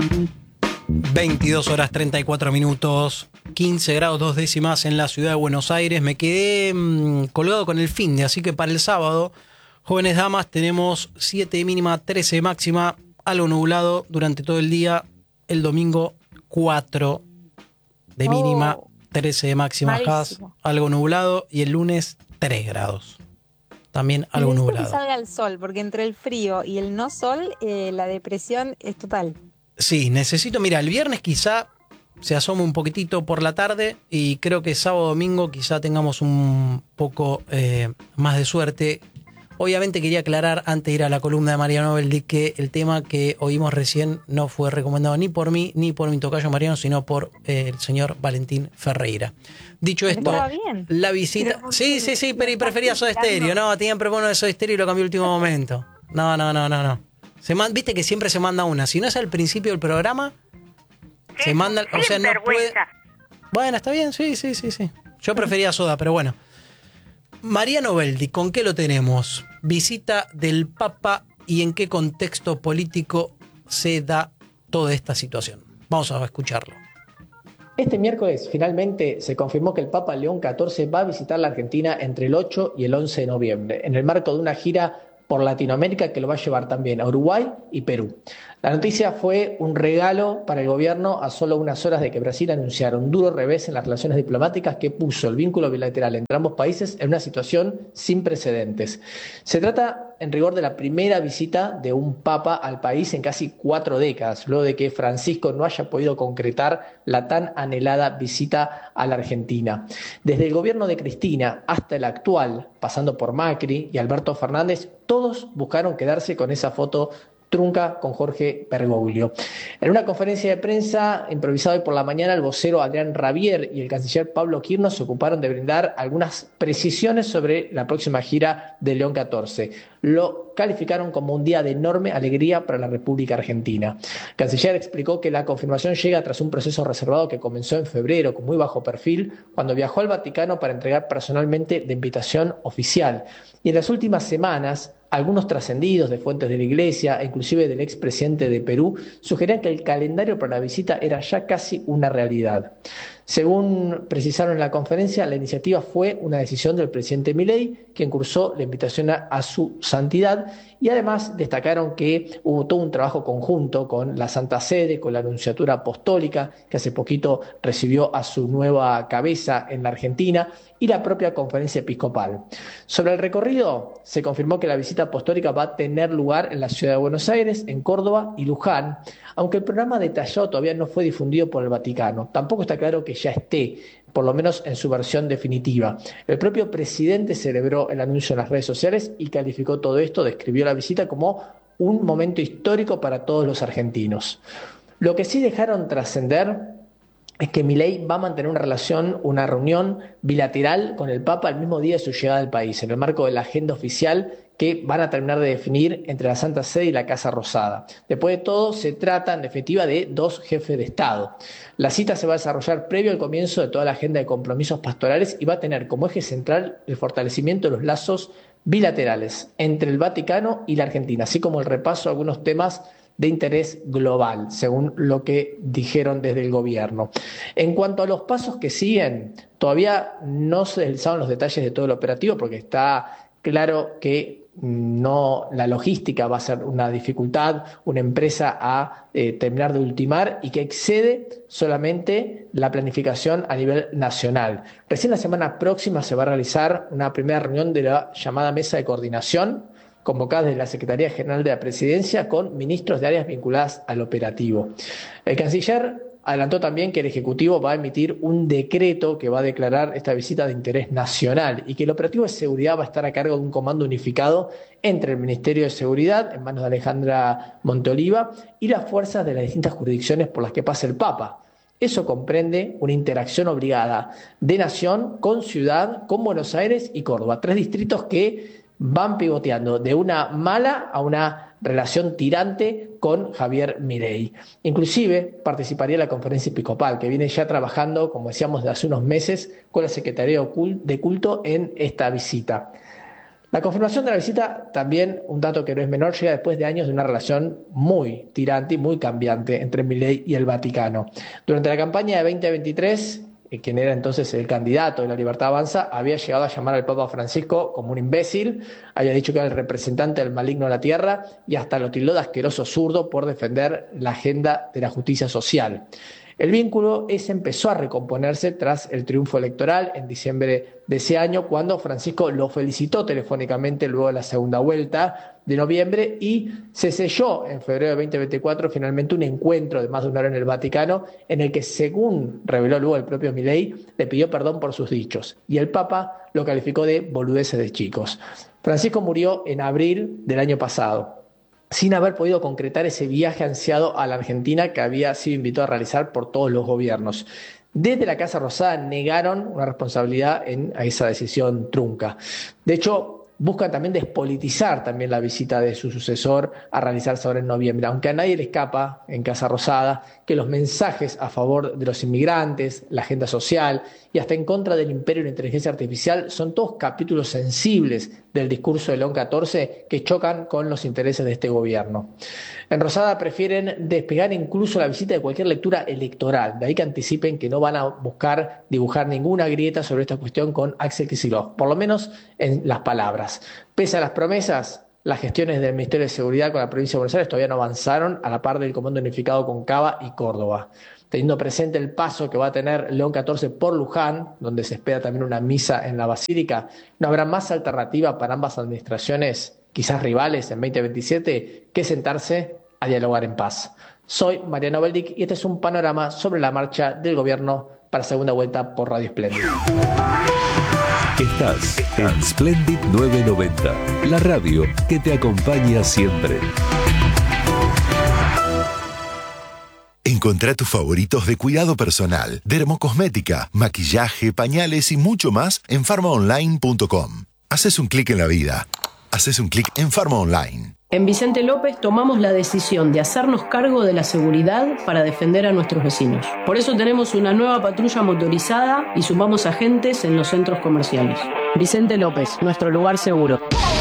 22 horas 34 minutos, 15 grados 2 décimas en la ciudad de Buenos Aires. Me quedé colgado con el finde, así que para el sábado, jóvenes damas, tenemos 7 de mínima, 13 de máxima, algo nublado durante todo el día. El domingo 4 de mínima, 13 de máxima, algo nublado. Y el lunes 3 grados. También algo nublado. Que salga el sol, porque entre el frío y el no sol, la depresión es total. Sí, necesito, mira, el viernes quizá se asome un poquitito por la tarde y creo que sábado, domingo quizá tengamos un poco más de suerte. Obviamente quería aclarar antes de ir a la columna de Mariano Beldi que el tema que oímos recién no fue recomendado ni por mí ni por mi tocayo Mariano, sino por el señor Valentín Ferreira. Dicho esto, la visita... Sí, pero prefería Soda Stereo. No, tenían propuesto de Soda Stereo y lo cambió último momento. No. Viste que siempre se manda una. Si no es al principio del programa, se manda... O sea, no puede... Bueno, está bien, sí. Yo prefería Soda, pero bueno. Mariano Beldi, ¿con qué lo tenemos? Visita del Papa y en qué contexto político se da toda esta situación. Vamos a escucharlo. Este miércoles finalmente se confirmó que el Papa León XIV va a visitar la Argentina entre el 8 y el 11 de noviembre, en el marco de una gira por Latinoamérica que lo va a llevar también a Uruguay y Perú. La noticia fue un regalo para el gobierno a solo unas horas de que Brasil anunciara un duro revés en las relaciones diplomáticas que puso el vínculo bilateral entre ambos países en una situación sin precedentes. Se trata, en rigor, de la primera visita de un papa al país en casi 4 décadas, luego de que Francisco no haya podido concretar la tan anhelada visita a la Argentina. Desde el gobierno de Cristina hasta el actual, pasando por Macri y Alberto Fernández, todos buscaron quedarse con esa foto trunca con Jorge Bergoglio. En una conferencia de prensa improvisada hoy por la mañana, el vocero Adrián Rabier y el canciller Pablo Quirno se ocuparon de brindar algunas precisiones sobre la próxima gira de León XIV. Lo calificaron como un día de enorme alegría para la República Argentina. El canciller explicó que la confirmación llega tras un proceso reservado que comenzó en febrero con muy bajo perfil, cuando viajó al Vaticano para entregar personalmente la invitación oficial. Y en las últimas semanas, algunos trascendidos de fuentes de la Iglesia, e inclusive del expresidente de Perú, sugerían que el calendario para la visita era ya casi una realidad. Según precisaron en la conferencia, la iniciativa fue una decisión del presidente Milei, quien cursó la invitación a su santidad, y además destacaron que hubo todo un trabajo conjunto con la Santa Sede, con la Nunciatura Apostólica, que hace poquito recibió a su nueva cabeza en la Argentina, y la propia Conferencia Episcopal. Sobre el recorrido, se confirmó que la visita apostólica va a tener lugar en la ciudad de Buenos Aires, en Córdoba y Luján, aunque el programa detallado todavía no fue difundido por el Vaticano. Tampoco está claro que ya esté, por lo menos en su versión definitiva. El propio presidente celebró el anuncio en las redes sociales y calificó todo esto, describió la visita como un momento histórico para todos los argentinos. Lo que sí dejaron trascender es que Milei va a mantener una reunión bilateral con el Papa el mismo día de su llegada al país, en el marco de la agenda oficial que van a terminar de definir entre la Santa Sede y la Casa Rosada. Después de todo, se trata, en definitiva, de 2 jefes de Estado. La cita se va a desarrollar previo al comienzo de toda la agenda de compromisos pastorales y va a tener como eje central el fortalecimiento de los lazos bilaterales entre el Vaticano y la Argentina, así como el repaso a algunos temas de interés global, según lo que dijeron desde el gobierno. En cuanto a los pasos que siguen, todavía no se deslizaron los detalles de todo el operativo porque está claro que la logística va a ser una dificultad, una empresa a terminar de ultimar y que excede solamente la planificación a nivel nacional. Recién la semana próxima se va a realizar una primera reunión de la llamada mesa de coordinación, convocadas desde la Secretaría General de la Presidencia con ministros de áreas vinculadas al operativo. El canciller adelantó también que el Ejecutivo va a emitir un decreto que va a declarar esta visita de interés nacional y que el operativo de seguridad va a estar a cargo de un comando unificado entre el Ministerio de Seguridad, en manos de Alejandra Monteoliva, y las fuerzas de las distintas jurisdicciones por las que pasa el Papa. Eso comprende una interacción obligada de nación con ciudad, con Buenos Aires y Córdoba, 3 distritos que van pivoteando de una mala a una relación tirante con Javier Milei. Inclusive participaría en la conferencia episcopal, que viene ya trabajando, como decíamos, de hace unos meses con la Secretaría de Culto en esta visita. La confirmación de la visita, también un dato que no es menor, llega después de años de una relación muy tirante y muy cambiante entre Milei y el Vaticano. Durante la campaña de 2023, quien era entonces el candidato de La Libertad Avanza, había llegado a llamar al Papa Francisco como un imbécil, había dicho que era el representante del maligno de la tierra y hasta lo tildó de asqueroso zurdo por defender la agenda de la justicia social. El vínculo ese empezó a recomponerse tras el triunfo electoral en diciembre de ese año, cuando Francisco lo felicitó telefónicamente luego de la segunda vuelta de noviembre, y se selló en febrero de 2024 finalmente un encuentro de más de una hora en el Vaticano, en el que, según reveló luego el propio Milei, le pidió perdón por sus dichos, y el Papa lo calificó de boludeces de chicos. Francisco murió en abril del año pasado, sin haber podido concretar ese viaje ansiado a la Argentina que había sido invitado a realizar por todos los gobiernos. Desde la Casa Rosada negaron una responsabilidad a esa decisión trunca. De hecho, buscan también despolitizar también la visita de su sucesor a realizarse ahora en noviembre, aunque a nadie le escapa en Casa Rosada que los mensajes a favor de los inmigrantes, la agenda social y hasta en contra del imperio de la inteligencia artificial son todos capítulos sensibles del discurso de León XIV que chocan con los intereses de este gobierno. En Rosada prefieren despegar incluso la visita de cualquier lectura electoral, de ahí que anticipen que no van a buscar dibujar ninguna grieta sobre esta cuestión con Axel Kicillof, por lo menos en las palabras. Pese a las promesas, las gestiones del Ministerio de Seguridad con la provincia de Buenos Aires todavía no avanzaron a la par del Comando Unificado con Cava y Córdoba. Teniendo presente el paso que va a tener León XIV por Luján, donde se espera también una misa en la Basílica, no habrá más alternativa para ambas administraciones, quizás rivales en 2027, que sentarse a dialogar en paz. Soy Mariano Beldic y este es un panorama sobre la marcha del gobierno para segunda vuelta por Radio Splendid. Estás en Splendid 990, la radio que te acompaña siempre. Encontrá tus favoritos de cuidado personal, dermocosmética, maquillaje, pañales y mucho más en pharmaonline.com. Haces un clic en la vida. Haces un clic en Pharma Online. En Vicente López tomamos la decisión de hacernos cargo de la seguridad para defender a nuestros vecinos. Por eso tenemos una nueva patrulla motorizada y sumamos agentes en los centros comerciales. Vicente López, nuestro lugar seguro.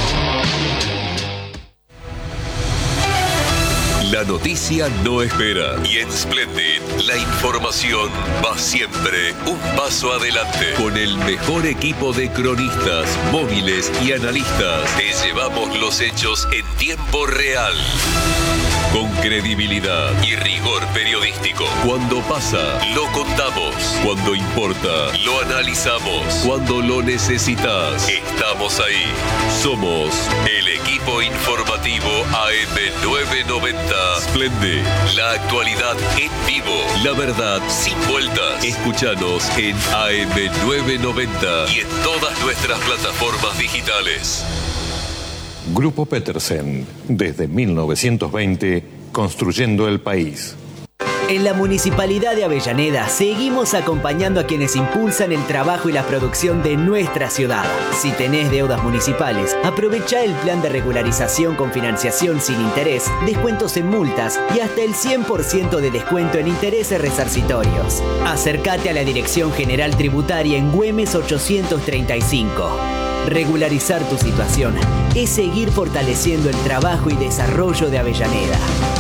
La noticia no espera y en Splendid la información va siempre un paso adelante. Con el mejor equipo de cronistas, móviles y analistas, te llevamos los hechos en tiempo real. Con credibilidad y rigor periodístico. Cuando pasa, lo contamos. Cuando importa, lo analizamos. Cuando lo necesitas, estamos ahí. Somos el equipo informativo AM990. Splendid, la actualidad en vivo. La verdad sin vueltas. Escúchanos en AM990 y en todas nuestras plataformas digitales. Grupo Petersen, desde 1920, construyendo el país. En la Municipalidad de Avellaneda seguimos acompañando a quienes impulsan el trabajo y la producción de nuestra ciudad. Si tenés deudas municipales, aprovecha el plan de regularización con financiación sin interés, descuentos en multas y hasta el 100% de descuento en intereses resarcitorios. Acércate a la Dirección General Tributaria en Güemes 835. Regularizar tu situación es seguir fortaleciendo el trabajo y desarrollo de Avellaneda.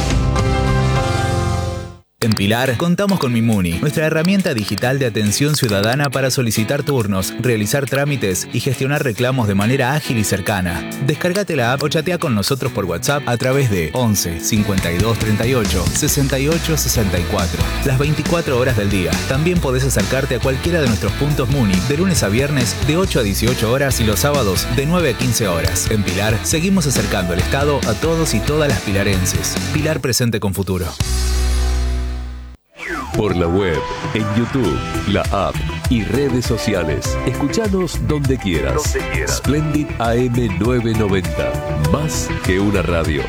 En Pilar, contamos con Mimuni, nuestra herramienta digital de atención ciudadana para solicitar turnos, realizar trámites y gestionar reclamos de manera ágil y cercana. Descárgate la app o chatea con nosotros por WhatsApp a través de 11 52 38 68 64. Las 24 horas del día. También podés acercarte a cualquiera de nuestros puntos Muni de lunes a viernes de 8 a 18 horas y los sábados de 9 a 15 horas. En Pilar, seguimos acercando el Estado a todos y todas las pilarenses. Pilar presente con futuro. Por la web, en YouTube, la app y redes sociales. Escuchanos donde quieras. Splendid AM990. Más que una radio.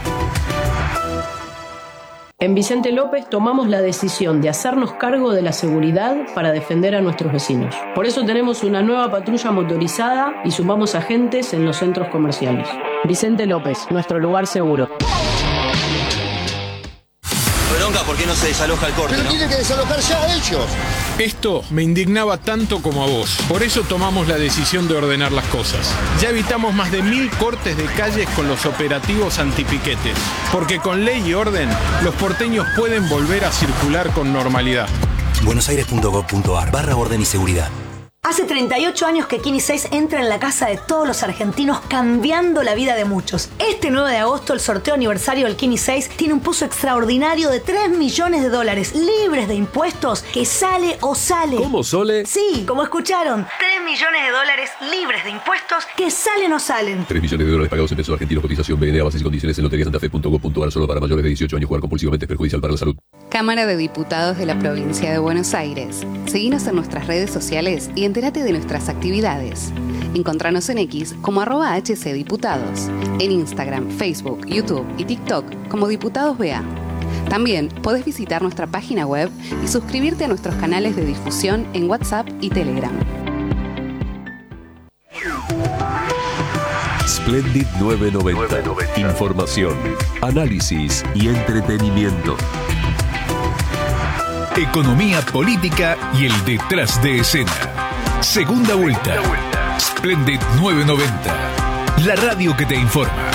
En Vicente López tomamos la decisión de hacernos cargo de la seguridad para defender a nuestros vecinos. Por eso tenemos una nueva patrulla motorizada y sumamos agentes en los centros comerciales. Vicente López, nuestro lugar seguro. bronca por qué no se desaloja el corte, Pero ¿no? tienen que desalojar ya ellos. Esto me indignaba tanto como a vos. Por eso tomamos la decisión de ordenar las cosas. Ya evitamos más de 1000 cortes de calles con los operativos antipiquetes. Porque con ley y orden, los porteños pueden volver a circular con normalidad. buenosaires.gov.ar/orden y seguridad. Hace 38 años que Kini 6 entra en la casa de todos los argentinos, cambiando la vida de muchos. Este 9 de agosto, el sorteo aniversario del Kini 6 tiene un pozo extraordinario de $3 millones, libres de impuestos, que sale o sale. ¿Cómo, Sole? Sí, como escucharon, $3 millones libres de impuestos, que salen o salen. $3 millones pagados en pesos argentinos. Cotización BNA, bases y condiciones en loteriasantafe.gov.ar. Solo para mayores de 18 años. Jugar compulsivamente es perjudicial para la salud. Cámara de Diputados de la Provincia de Buenos Aires. Seguinos en nuestras redes sociales y entérate de nuestras actividades. Encontranos en X como @HCDiputados, en Instagram, Facebook, YouTube y TikTok como Diputados BA. También podés visitar nuestra página web y suscribirte a nuestros canales de difusión en WhatsApp y Telegram. Splendid 990. Información, análisis y entretenimiento. Economía política y el detrás de escena. Segunda vuelta. Splendid 990. La radio que te informa.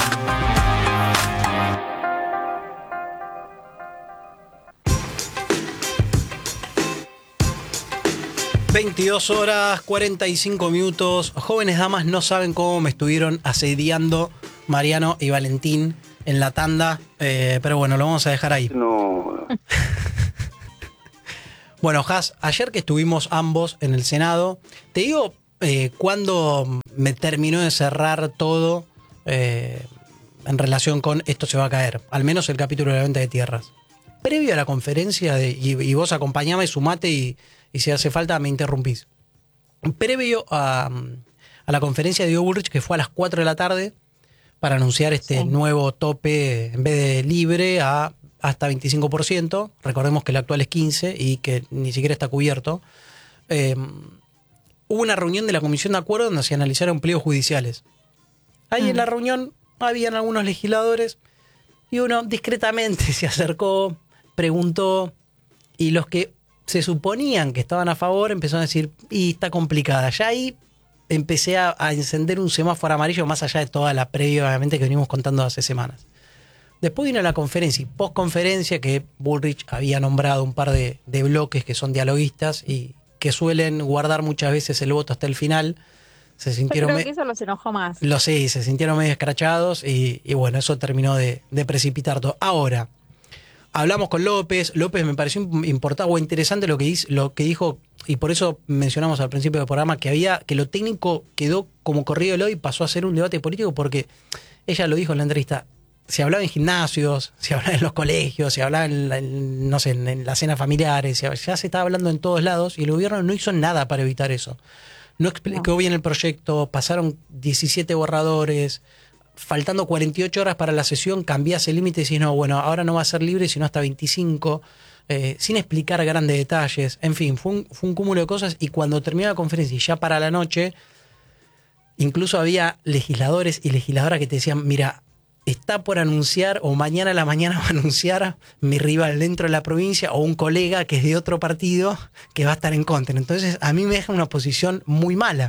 (22:45). Jóvenes damas no saben cómo me estuvieron asediando Mariano y Valentín en la tanda, pero bueno, lo vamos a dejar ahí. No. Bueno, Has, ayer que estuvimos ambos en el Senado, te digo cuando me terminó de cerrar todo en relación con esto se va a caer, al menos el capítulo de la venta de tierras. Previo a la conferencia, y vos acompañame, sumate y si hace falta me interrumpís. Previo a la conferencia de Diego Bullrich, que fue a las 4 de la tarde, para anunciar este nuevo tope, en vez de libre, a hasta 25%. Recordemos que el actual es 15% y que ni siquiera está cubierto. Hubo una reunión de la Comisión de Acuerdo donde se analizaron pliegos judiciales. Ahí en la reunión habían algunos legisladores y uno discretamente se acercó, preguntó, y los que se suponían que estaban a favor empezaron a decir, y está complicada. Ya ahí empecé a encender un semáforo amarillo, más allá de toda la previa, obviamente, que venimos contando hace semanas. Después vino la conferencia y postconferencia, que Bullrich había nombrado un par de bloques que son dialoguistas y que suelen guardar muchas veces el voto hasta el final. Se sintieron Yo creo que eso los enojó más. Lo sé, se sintieron medio escrachados y bueno, eso terminó de precipitar todo. Ahora, hablamos con López. López me pareció importante o interesante lo que dijo, y por eso mencionamos al principio del programa que lo técnico quedó como corrido del hoy y pasó a ser un debate político, porque ella lo dijo en la entrevista. Se hablaba en gimnasios, se hablaba en los colegios, se hablaba en las cenas familiares, ya se estaba hablando en todos lados y el gobierno no hizo nada para evitar eso. No explicó bien el proyecto, pasaron 17 borradores, faltando 48 horas para la sesión, cambiás el límite y decís, no, bueno, ahora no va a ser libre, sino hasta 25, sin explicar grandes detalles. En fin, fue un cúmulo de cosas, y cuando terminó la conferencia y ya para la noche, incluso había legisladores y legisladoras que te decían, mira, está por anunciar, o mañana a la mañana va a anunciar mi rival dentro de la provincia o un colega que es de otro partido que va a estar en contra. Entonces a mí me deja una posición muy mala.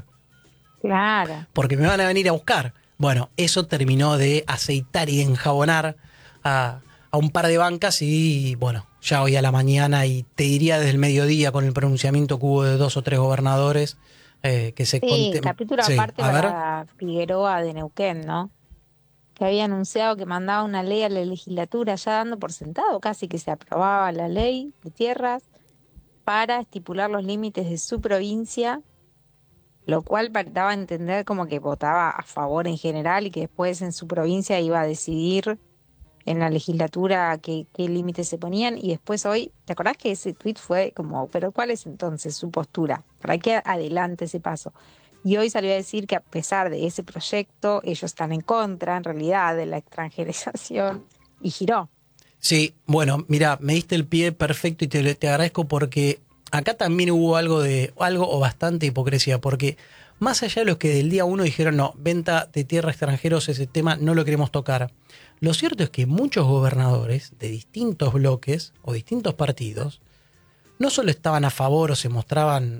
Claro. Porque me van a venir a buscar. Bueno, eso terminó de aceitar y de enjabonar a un par de bancas y bueno, ya hoy a la mañana, y te diría desde el mediodía con el pronunciamiento que hubo de 2 o 3 gobernadores que se... capítulo aparte para Figueroa de Neuquén, ¿no? Que había anunciado que mandaba una ley a la legislatura, ya dando por sentado casi que se aprobaba la ley de tierras para estipular los límites de su provincia, lo cual daba a entender como que votaba a favor en general y que después en su provincia iba a decidir en la legislatura qué límites se ponían. Y después hoy, ¿te acordás que ese tuit fue como, pero cuál es entonces su postura? ¿Para qué adelante ese paso? Y hoy salió a decir que a pesar de ese proyecto, ellos están en contra, en realidad, de la extranjerización, y giró. Sí, bueno, mira, me diste el pie perfecto y te agradezco, porque acá también hubo algo o bastante hipocresía, porque más allá de los que del día 1 dijeron, no, venta de tierra a extranjeros, ese tema no lo queremos tocar, Lo cierto es que muchos gobernadores de distintos bloques o distintos partidos no solo estaban a favor o se mostraban,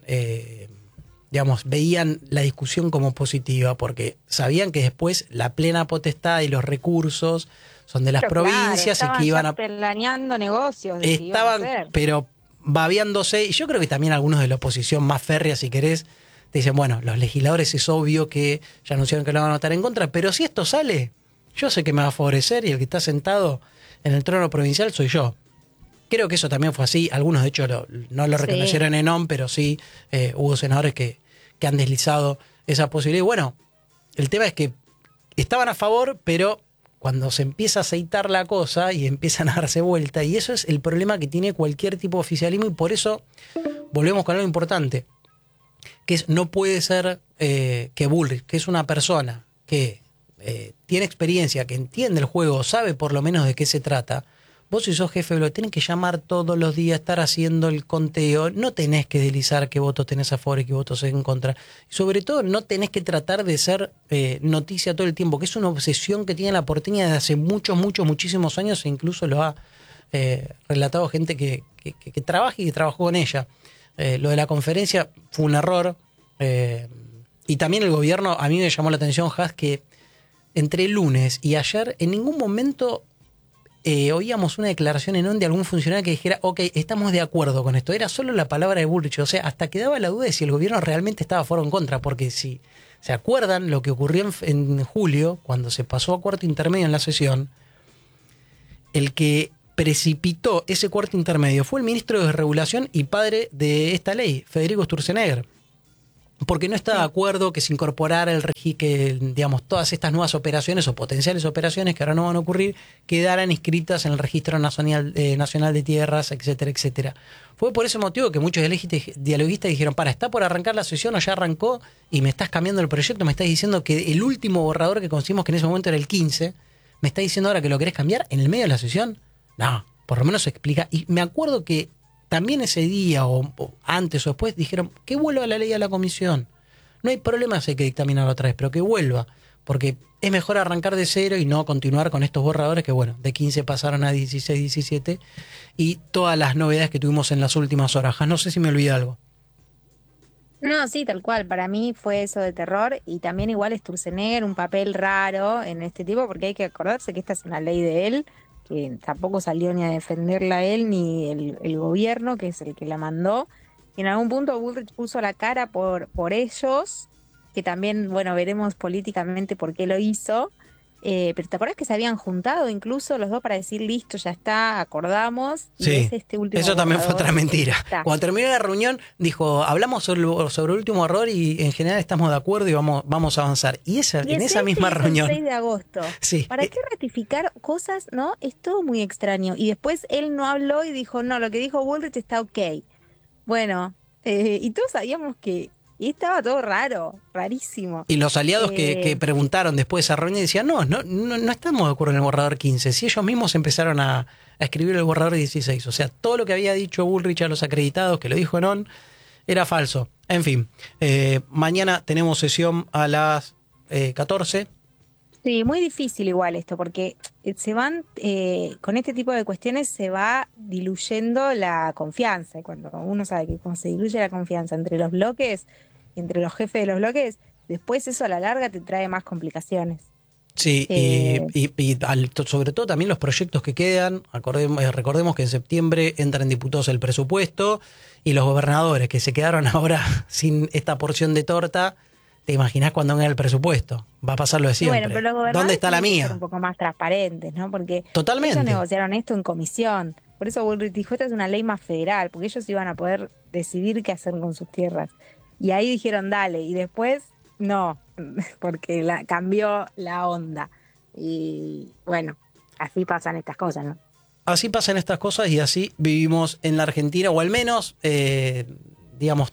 veían la discusión como positiva, porque sabían que después la plena potestad y los recursos son de las provincias y que iban a... planeando negocios. Estaban, pero babeándose, y yo creo que también algunos de la oposición más férrea, si querés, te dicen, bueno, los legisladores es obvio que ya anunciaron que lo van a votar en contra, pero si esto sale, yo sé que me va a favorecer y el que está sentado en el trono provincial soy yo. Creo que eso también fue así. Algunos, de hecho, no lo reconocieron en ON, pero sí hubo senadores que han deslizado esa posibilidad. Y bueno, el tema es que estaban a favor, pero cuando se empieza a aceitar la cosa y empiezan a darse vuelta, y eso es el problema que tiene cualquier tipo de oficialismo, y por eso volvemos con algo importante, que es no puede ser que Bullrich, que es una persona que tiene experiencia, que entiende el juego, sabe por lo menos de qué se trata. Vos si sos jefe lo tenés que llamar todos los días, estar haciendo el conteo, no tenés que deslizar qué votos tenés a favor y qué votos en contra. Y sobre todo no tenés que tratar de ser noticia todo el tiempo, que es una obsesión que tiene la porteña desde hace muchísimos años, e incluso lo ha relatado gente que trabaja y que trabajó con ella. Lo de la conferencia fue un error. Y también el gobierno, a mí me llamó la atención, Has, que entre el lunes y ayer en ningún momento oíamos una declaración en ON de algún funcionario que dijera, ok, estamos de acuerdo con esto. Era solo la palabra de Bullrich. O sea, hasta quedaba la duda de si el gobierno realmente estaba a favor o en contra, porque si se acuerdan lo que ocurrió en julio, cuando se pasó a cuarto intermedio en la sesión, el que precipitó ese cuarto intermedio fue el ministro de Regulación y padre de esta ley, Federico Sturzenegger, porque no estaba de acuerdo que se incorporara todas estas nuevas operaciones o potenciales operaciones que ahora no van a ocurrir, quedaran inscritas en el Registro Nacional de Tierras, etcétera, etcétera. Fue por ese motivo que muchos dialoguistas dijeron, está por arrancar la sesión o ya arrancó y me estás cambiando el proyecto, me estás diciendo que el último borrador que conseguimos, que en ese momento era el 15, me estás diciendo ahora que lo querés cambiar en el medio de la sesión. No, por lo menos se explica. Y me acuerdo que también ese día o antes o después dijeron que vuelva la ley a la comisión. No hay problema si hay que dictaminarlo otra vez, pero que vuelva, porque es mejor arrancar de cero y no continuar con estos borradores que, bueno, de 15 pasaron a 16, 17 y todas las novedades que tuvimos en las últimas horas. No sé si me olvidé algo. No, sí, tal cual. Para mí fue eso de terror, y también igual Sturzenegger, un papel raro en este tipo, porque hay que acordarse que esta es una ley de él, que tampoco salió ni a defenderla él ni el gobierno, que es el que la mandó. Y en algún punto Bullrich puso la cara por ellos, que también, bueno, veremos políticamente por qué lo hizo. Pero ¿te acuerdas que se habían juntado incluso los dos para decir, listo, ya está, acordamos? Y sí, es este último eso también fue borrador otra mentira. está. Cuando terminó la reunión, dijo, hablamos sobre el último error y en general estamos de acuerdo y vamos a avanzar. Y en esa misma reunión... El 6 de agosto. Sí. ¿Para qué ratificar cosas, no? Es todo muy extraño. Y después él no habló y dijo, no, lo que dijo Bullrich está ok. Bueno, y todos sabíamos que... Y estaba todo raro, rarísimo. Y los aliados que preguntaron después de esa reunión decían, no estamos de acuerdo en el borrador 15. Si ellos mismos empezaron a escribir el borrador 16. O sea, todo lo que había dicho Bullrich a los acreditados, que lo dijo en ON, era falso. En fin, mañana tenemos sesión a las 14. Sí, muy difícil igual esto, porque se van, con este tipo de cuestiones se va diluyendo la confianza. Y cuando uno sabe que cuando se diluye la confianza entre los bloques, entre los jefes de los bloques, después eso a la larga te trae más complicaciones. Sí, sobre todo también los proyectos que quedan. Recordemos que en septiembre entra en diputados el presupuesto y los gobernadores que se quedaron ahora sin esta porción de torta. ¿Te imaginás cuando venga el presupuesto? Va a pasar lo de siempre. Bueno, pero los gobernadores ¿dónde está la mía? Ser un poco más transparentes, ¿no? Porque totalmente. Ellos negociaron esto en comisión. Por eso Bullrich dijo, esta es una ley más federal, porque ellos iban a poder decidir qué hacer con sus tierras. Y ahí dijeron, dale, y después, no, porque cambió la onda. Y bueno, así pasan estas cosas, ¿no? Así pasan estas cosas y así vivimos en la Argentina, o al menos, digamos,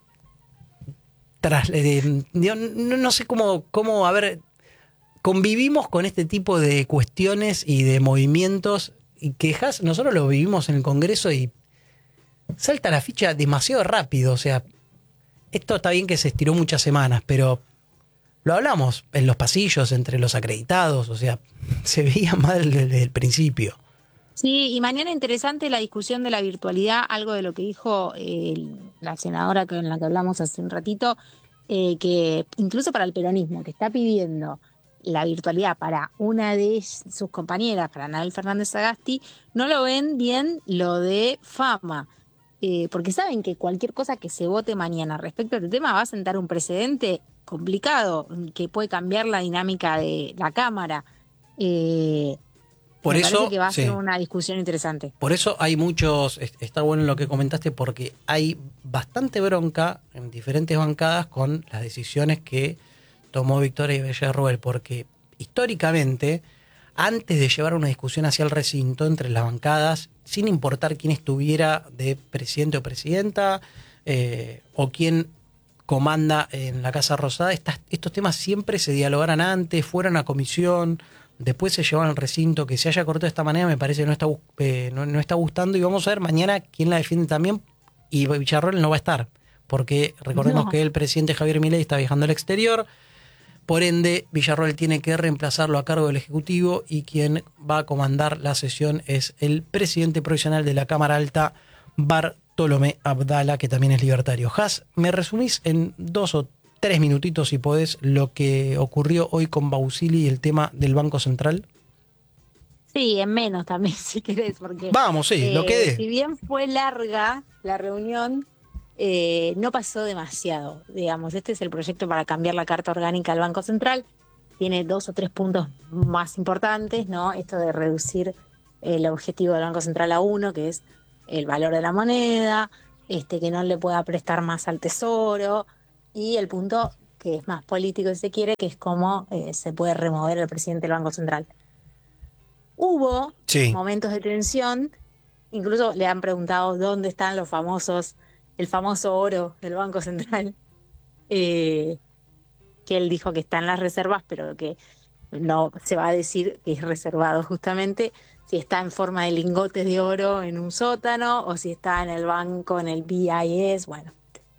no sé cómo, a ver, convivimos con este tipo de cuestiones y de movimientos y quejas. Nosotros lo vivimos en el Congreso y salta la ficha demasiado rápido. O sea, esto está bien que se estiró muchas semanas, pero Lo hablamos en los pasillos, entre los acreditados, o sea, se veía mal desde el principio. Sí, y mañana interesante la discusión de la virtualidad, algo de lo que dijo la senadora con la que hablamos hace un ratito, que incluso para el peronismo, que está pidiendo la virtualidad para una de sus compañeras, para Anabel Fernández Sagasti, no lo ven bien lo de Fama, porque saben que cualquier cosa que se vote mañana respecto a este tema va a sentar un precedente complicado, que puede cambiar la dinámica de la Cámara. Por Me eso, parece que va a sí. ser una discusión interesante. Por eso hay muchos, está bueno lo que comentaste, porque hay bastante bronca en diferentes bancadas con las decisiones que tomó Victoria Villarroel, porque históricamente, antes de llevar una discusión hacia el recinto entre las bancadas, sin importar quién estuviera de presidente o presidenta, o quién comanda en la Casa Rosada, estos temas siempre se dialogaran antes, fueran a comisión, después se llevaban al recinto. Que se haya cortado de esta manera me parece que no está gustando, y vamos a ver mañana quién la defiende también, y Villarroel no va a estar, porque recordemos que el presidente Javier Milei está viajando al exterior, por ende Villarroel tiene que reemplazarlo a cargo del Ejecutivo, y quien va a comandar la sesión es el presidente provisional de la Cámara Alta, Bartolomé Abdala, que también es libertario. Has, ¿me resumís en 2 o 3 minutitos, si podés, lo que ocurrió hoy con Bausili y el tema del Banco Central? Sí, en menos también, si querés, porque... Vamos, sí, lo que dé. Si bien fue larga la reunión, no pasó demasiado, digamos. Este es el proyecto para cambiar la Carta Orgánica del Banco Central. Tiene 2 o 3 puntos más importantes, ¿no? Esto de reducir el objetivo del Banco Central a 1, que es el valor de la moneda, que no le pueda prestar más al Tesoro, y el punto que es más político, si se quiere, que es cómo se puede remover al presidente del Banco Central. Hubo momentos de tensión, incluso le han preguntado dónde están el famoso oro del Banco Central, que él dijo que está en las reservas, pero que no se va a decir que es reservado justamente, si está en forma de lingotes de oro en un sótano o si está en el banco, en el BIS, bueno.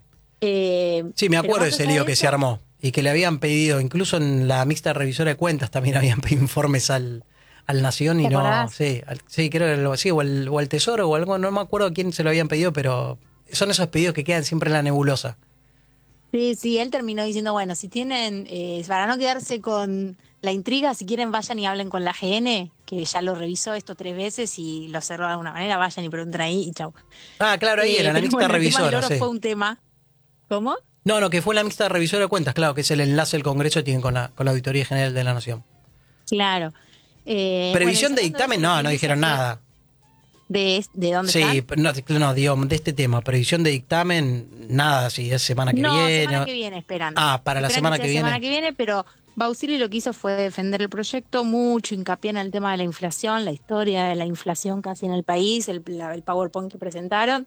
Sí, me acuerdo de ese lío que se armó, y que le habían pedido, incluso en la mixta revisora de cuentas también habían pedido informes al Nación, y no, sí, creo que sí, o al Tesoro o algo, no me acuerdo a quién se lo habían pedido, pero son esos pedidos que quedan siempre en la nebulosa. Sí, él terminó diciendo, bueno, si tienen, para no quedarse con la intriga, si quieren vayan y hablen con la GN, que ya lo revisó esto 3 veces y lo cerró de alguna manera, vayan y pregunten ahí y chau. Ah, claro, ahí era la mixta revisora. El tema del oro fue un tema. ¿Cómo? No, que fue la mixta revisora de cuentas, claro, que es el enlace del Congreso que tienen con la Auditoría General de la Nación. Claro. Previsión de dictamen, no dijeron nada. ¿De dónde están? Sí, no, digo, de este tema, previsión de dictamen, nada, si es semana que viene. Semana que viene, esperan. Para la semana que viene. Semana que viene, pero Bausili lo que hizo fue defender el proyecto, mucho hincapié en el tema de la inflación, la historia de la inflación casi en el país, el PowerPoint que presentaron.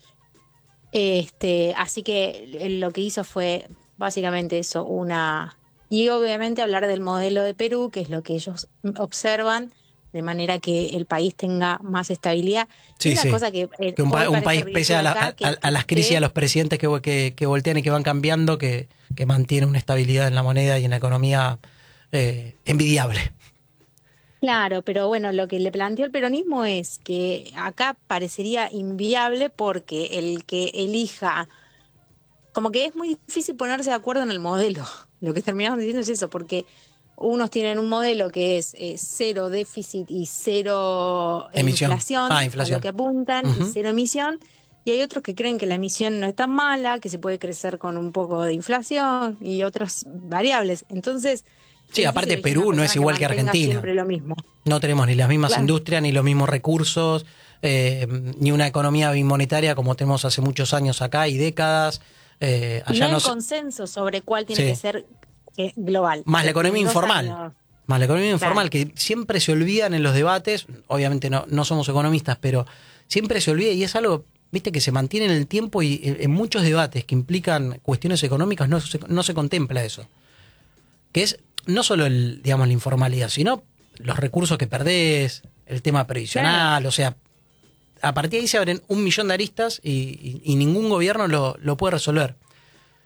Así que lo que hizo fue básicamente eso, y obviamente hablar del modelo de Perú, que es lo que ellos observan, de manera que el país tenga más estabilidad. Sí, una cosa que un país, pese a las crisis, a los presidentes que voltean y que van cambiando, que mantiene una estabilidad en la moneda y en la economía envidiable. Claro, pero bueno, lo que le planteó el peronismo es que acá parecería inviable porque el que elija, como que es muy difícil ponerse de acuerdo en el modelo. Lo que terminamos diciendo es eso, porque unos tienen un modelo que es 0 déficit y 0 inflación, a lo que apuntan, y 0 emisión, y hay otros que creen que la emisión no es tan mala, que se puede crecer con un poco de inflación y otras variables. Entonces, sí, aparte Perú no es igual que Argentina. Siempre lo mismo. No tenemos ni las mismas industrias, ni los mismos recursos, ni una economía bimonetaria como tenemos hace muchos años acá y décadas. Allá no hay consenso sobre cuál tiene que ser global. Más la economía informal. Más la economía informal, que siempre se olvidan en los debates. Obviamente no somos economistas, pero siempre se olvida, y es algo, viste, que se mantiene en el tiempo, y en muchos debates que implican cuestiones económicas no se contempla eso. Que es no solo la informalidad, sino los recursos que perdés, el tema previsional, o sea, a partir de ahí se abren 1 millón de aristas y ningún gobierno lo puede resolver.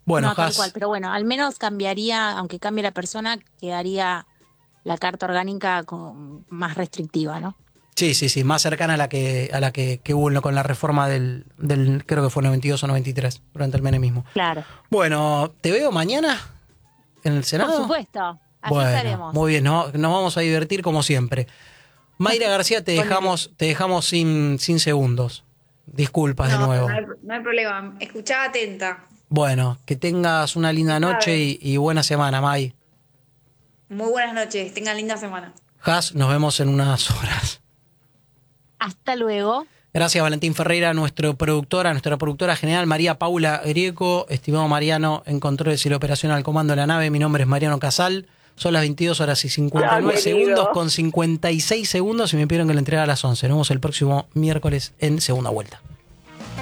Bueno, no, tal cual, pero bueno, al menos cambiaría, aunque cambie la persona, quedaría la carta orgánica más restrictiva, ¿no? Sí, más cercana a la que hubo con la reforma del creo que fue 92 o 93, durante el menemismo. Claro. Bueno, ¿te veo mañana en el Senado? Por supuesto, así bueno, estaremos. Muy bien, nos vamos a divertir como siempre. Mayra García, te dejamos sin segundos. Disculpas de nuevo. No hay problema, escuchaba atenta. Bueno, que tengas una linda noche y buena semana, May. Muy buenas noches, tengan linda semana. Has, nos vemos en unas horas. Hasta luego. Gracias, Valentín Ferreira, nuestra productora general, María Paula Grieco, estimado Mariano, en controles y la operación al comando de la nave. Mi nombre es Mariano Casal. Son las 22 horas y 59 segundos, con 56 segundos, y me pidieron que le entregara a las 11. Nos vemos el próximo miércoles en segunda vuelta.